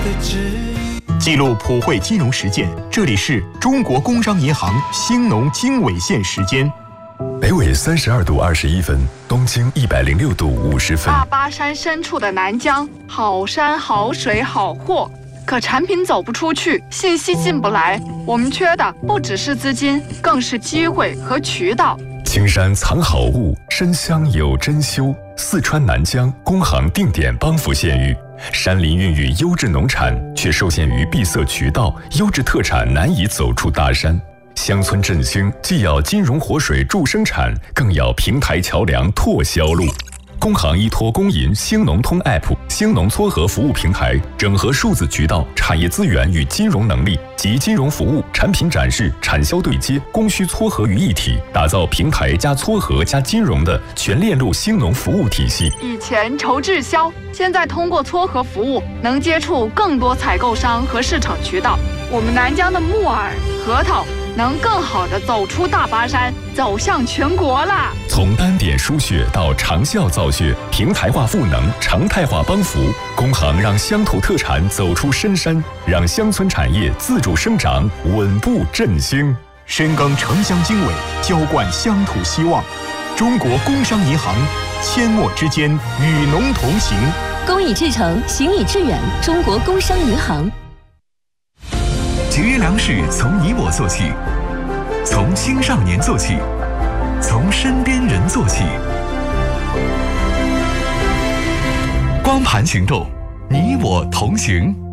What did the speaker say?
记录普惠金融实践，这里是中国工商银行兴农经纬线时间。 北纬32度21分，东经106度50分。 大巴山深处的南疆，好山好水好货，可产品走不出去，信息进不来。我们缺的不只是资金，更是机会和渠道。 青山藏好物，深乡有珍馐。四川南疆工行定点帮扶县域，山林孕育优质农产，却受限于闭塞渠道，优质特产难以走出大山。乡村振兴既要金融活水助生产，更要平台桥梁拓销路。工行依托工银兴农通 App 兴农撮合服务平台，整合数字渠道、产业资源与金融能力及金融服务、产品展示、产销对接、供需撮合于一体，打造平台加撮合加金融的全链路兴农服务体系。 以前筹滞销，现在通过撮合服务，能接触更多采购商和市场渠道。我们南疆的木耳、核桃能更好地走出大巴山，走向全国啦！ 从单点输血到长效造血，平台化赋能，常态化帮扶，工行让乡土特产走出深山，让乡村产业自主生长，稳步振兴。 深耕城乡经纬，浇灌乡土希望。中国工商银行，阡陌之间与农同行。 工以至诚，行以致远。中国工商银行。 节约粮食从你我做起，从青少年做起，从身边人做起。光盘行动，你我同行。